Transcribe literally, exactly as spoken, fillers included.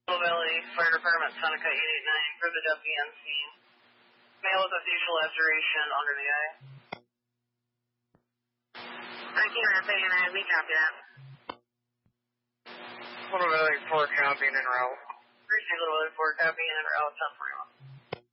Little Valley Fire Department, Seneca eight eight nine for the deputy on scene. Male with a facial laceration under the eye. nineteen eight nine, we copy that. Little Valley four copying en route. Receive Little Valley four copying en route, ten forty-one.